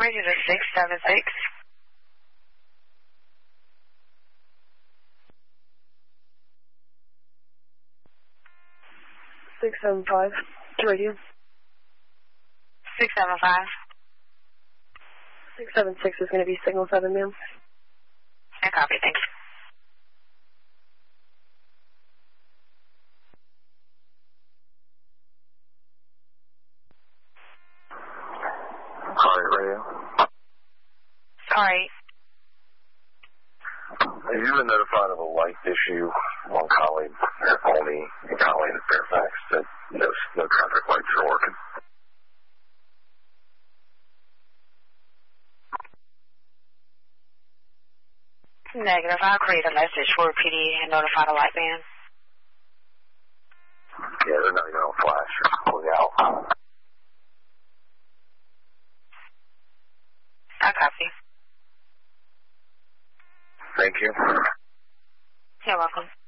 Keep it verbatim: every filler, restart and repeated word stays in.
Radio to six seven six. six seven five. Radio. six seven five. six seven six is going to be signal seven, ma'am. I copy, thanks. Sorry, radio. Sorry. Have you been notified of a light issue on Colleen, or Pony and Colleen at Fairfax that no, no traffic lights are working? Negative. I'll create a message for P D and notify the light band. Yeah, they're not even on flash or pulling out. I copy. Thank you. You're welcome.